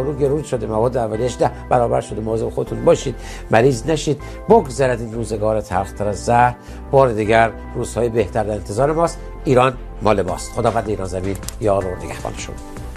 دارو گرون شده، مواد اولیه‌اش 10 برابر شده. مواظب خودتون باشید، مریض نشید. بگذرد این روزگار تلختر از زهر. بار دیگر روزهای بهتر در انتظار ماست. ایران مال ماست. خداوند ایران زمین یار و نگهبان شما.